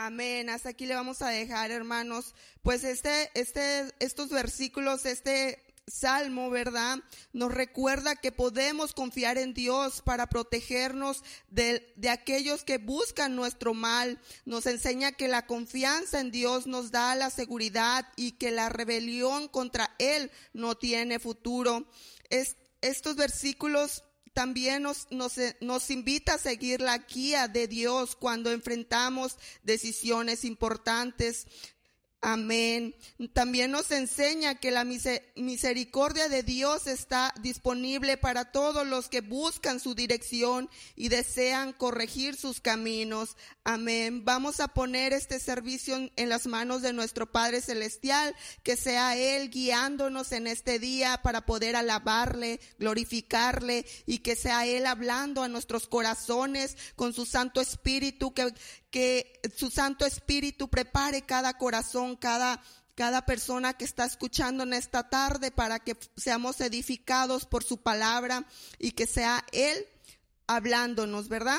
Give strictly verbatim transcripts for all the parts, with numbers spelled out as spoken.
Amén. Hasta aquí le vamos a dejar, hermanos. Pues este, este, estos versículos, este salmo, ¿verdad?, nos recuerda que podemos confiar en Dios para protegernos de, de aquellos que buscan nuestro mal. Nos enseña que la confianza en Dios nos da la seguridad y que la rebelión contra Él no tiene futuro. Es, estos versículos también nos, nos, nos invita a seguir la guía de Dios cuando enfrentamos decisiones importantes. Amén. También nos enseña que la misericordia de Dios está disponible para todos los que buscan su dirección y desean corregir sus caminos. Amén. Vamos a poner este servicio en las manos de nuestro Padre Celestial, que sea Él guiándonos en este día para poder alabarle, glorificarle, y que sea Él hablando a nuestros corazones con su Santo Espíritu, que que su Santo Espíritu prepare cada corazón, cada, cada persona que está escuchando en esta tarde, para que seamos edificados por su palabra y que sea Él hablándonos, ¿verdad?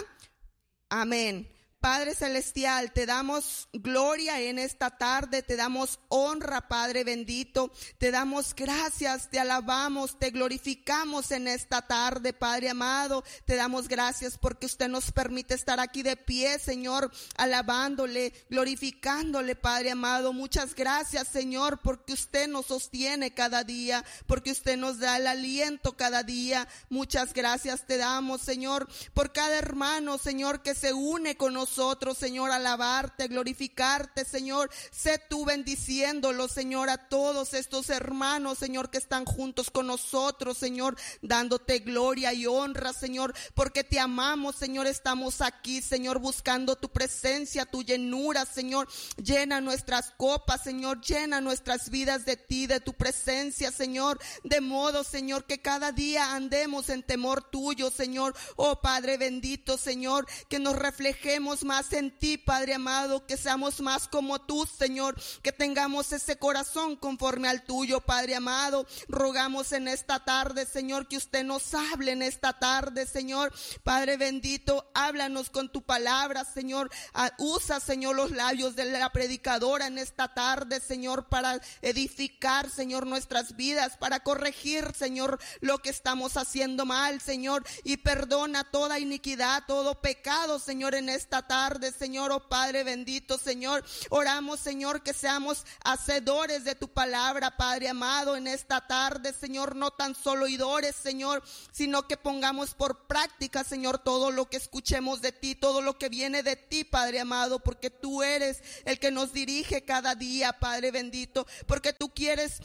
Amén. Padre Celestial, te damos gloria en esta tarde, te damos honra, Padre bendito, te damos gracias, te alabamos, te glorificamos en esta tarde, Padre amado. Te damos gracias porque usted nos permite estar aquí de pie, Señor, alabándole, glorificándole, Padre amado. Muchas gracias, Señor, porque usted nos sostiene cada día, porque usted nos da el aliento cada día. Muchas gracias te damos, Señor, por cada hermano, Señor, que se une con nosotros. Nosotros, Señor, alabarte, glorificarte, Señor. Sé tú bendiciéndolo, Señor, a todos estos hermanos, Señor, que están juntos con nosotros, Señor, dándote gloria y honra, Señor, porque te amamos, Señor. Estamos aquí, Señor, buscando tu presencia, tu llenura, Señor. Llena nuestras copas, Señor, llena nuestras vidas de ti, de tu presencia, Señor, de modo, Señor, que cada día andemos en temor tuyo, Señor. Oh Padre bendito, Señor, que nos reflejemos más en ti, Padre amado, que seamos más como tú, Señor, que tengamos ese corazón conforme al tuyo, Padre amado. Rogamos en esta tarde, Señor, que usted nos hable en esta tarde, Señor. Padre bendito, háblanos con tu palabra, Señor. Usa, Señor, los labios de la predicadora en esta tarde, Señor, para edificar, Señor, nuestras vidas, para corregir, Señor, lo que estamos haciendo mal, Señor, y perdona toda iniquidad, todo pecado, Señor, en esta tarde. tarde, Señor, oh Padre bendito, Señor. Oramos, Señor, que seamos hacedores de tu palabra, Padre amado, en esta tarde, Señor, no tan solo oidores, Señor, sino que pongamos por práctica, Señor, todo lo que escuchemos de ti, todo lo que viene de ti, Padre amado, porque tú eres el que nos dirige cada día, Padre bendito, porque tú quieres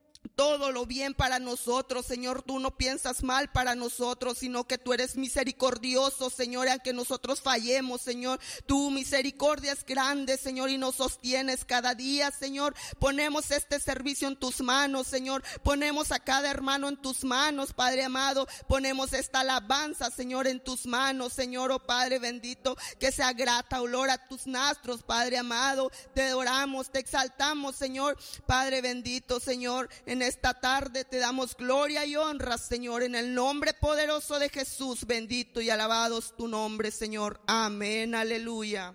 todo lo bien para nosotros, Señor. Tú no piensas mal para nosotros, sino que tú eres misericordioso, Señor, aunque nosotros fallemos, Señor. Tu misericordia es grande, Señor, y nos sostienes cada día, Señor. Ponemos este servicio en tus manos, Señor. Ponemos a cada hermano en tus manos, Padre amado. Ponemos esta alabanza, Señor, en tus manos, Señor, oh Padre bendito, que sea grata olor a tus nostrils, Padre amado. Te adoramos, te exaltamos, Señor, Padre bendito, Señor. En esta tarde te damos gloria y honra, Señor, en el nombre poderoso de Jesús. Bendito y alabado es tu nombre, Señor. Amén, aleluya.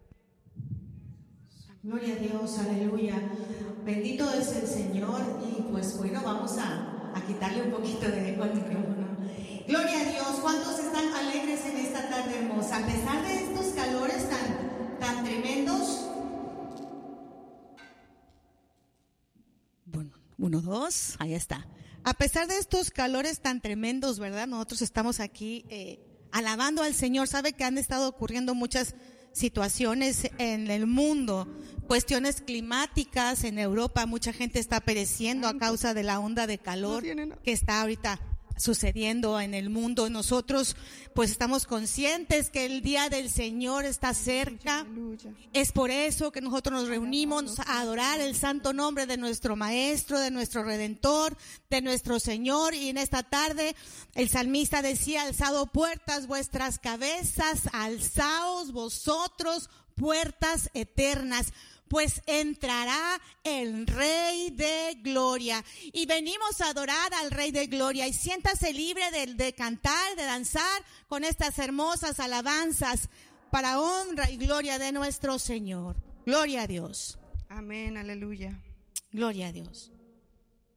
Gloria a Dios, aleluya. Bendito es el Señor. Y pues bueno, vamos a, a quitarle un poquito de eco al micrófono. Gloria a Dios. ¿Cuántos están alegres en esta tarde hermosa? A pesar de estos calores tan, tan tremendos. Bueno, uno, dos, ahí está. A pesar de estos calores tan tremendos, ¿verdad? Nosotros estamos aquí eh, alabando al Señor. Sabe que han estado ocurriendo muchas situaciones en el mundo, cuestiones climáticas en Europa. Mucha gente está pereciendo a causa de la onda de calor que está ahorita sucediendo en el mundo. Nosotros pues estamos conscientes que el día del Señor está cerca. Es por eso que nosotros nos reunimos a adorar el santo nombre de nuestro Maestro, de nuestro Redentor, de nuestro Señor. Y en esta tarde el salmista decía: alzado puertas vuestras cabezas, alzaos vosotros puertas eternas, pues entrará el Rey de Gloria. Y venimos a adorar al Rey de Gloria. Y siéntase libre de, de cantar, de danzar con estas hermosas alabanzas. para honra y gloria de nuestro Señor. Gloria a Dios. Amén, aleluya. Gloria a Dios.